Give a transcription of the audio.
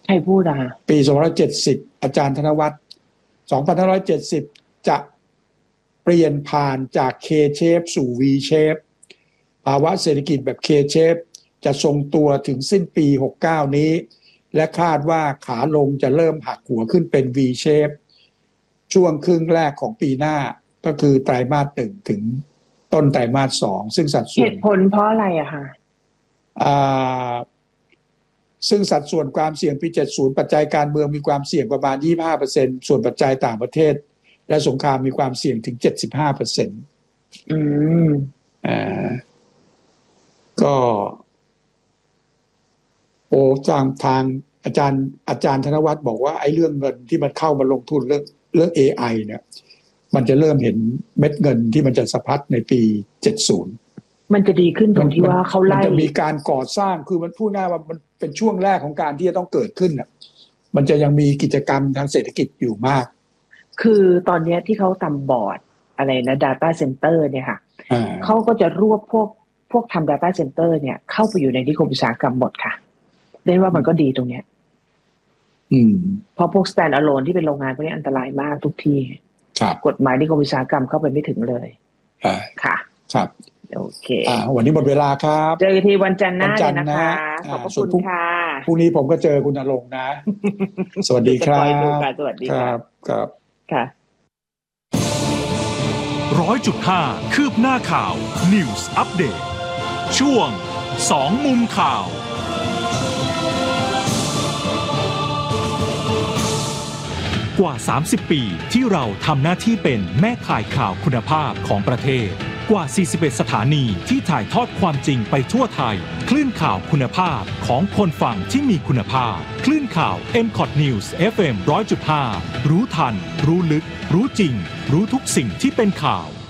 ใครพูดอ่ะปี2570อาจารย์ธนวัฒน์2570จะเปลี่ยนผ่านจาก K shape สู่ V shape ภาวะเศรษฐกิจแบบ K shape จะทรงตัวถึงสิ้นปี69นี้และคาดว่าขาลงจะเริ่มหักหัวขึ้นเป็น V shape ช่วงครึ่งแรกของปีหน้าก็คือไตรมาส1ถึงต้นไตรมาส2ซึ่งสัดส่วนเหตุผลเพราะอะไรอะคะซึ่งสัดส่วนความเสี่ยงปี70ปัจจัยการเมืองมีความเสี่ยงประมาณ 25% ส่วนปัจจัยต่างประเทศและสงครามมีความเสี่ยงถึง 75%ก็ทางอาจารย์ธนวัฒน์บอกว่าไอ้เรื่องเงินที่มันเข้ามาลงทุนเรื่อง AI เนี่ยมันจะเริ่มเห็นเม็ดเงินที่มันจะสะพัดในปี70 มันจะดีขึ้นตรงที่ว่าเขาไล่มันจะมีการก่อสร้างคือมันพูดง่ายว่ามันเป็นช่วงแรกของการที่จะต้องเกิดขึ้นน่ะมันจะยังมีกิจกรรมทางเศรษฐกิจอยู่มากคือตอนนี้ที่เขาทำบอร์ดอะไรนะ data center เนี่ยค่ะเขาก็จะรวบพวกทำ data center เนี่ยเข้าไปอยู่ในนิคมอุตสาหกรรมหมดค่ะได้ว่ามันก็ดีตรงเนี้ยเพราะพวก stand alone ที่เป็นโรงงานพวกนี้อันตรายมากทุกที่กฎหมายนิคมอุตสาหกรรมเข้าไปไม่ถึงเลยค่ะครับโอเควันนี้หมดเวลาครับเจอกันทีวันจันทร์หน้าเลยนะคะขอบคุณค่ะพรุ่งนี้ผมก็เจอคุณณรงค์นะสวัสดีครับสวัสดีครับค่ะ 100.5 คืบหน้าข่าว News Update ช่วง2มุมข่าวกว่า30ปีที่เราทำหน้าที่เป็นแม่ข่ายข่าวคุณภาพของประเทศกว่า41สถานีที่ถ่ายทอดความจริงไปทั่วไทยคลื่นข่าวคุณภาพของคนฟังที่มีคุณภาพคลื่นข่าว MCOT News FM 100.5 รู้ทันรู้ลึกรู้จริงรู้ทุกสิ่งที่เป็นข่าว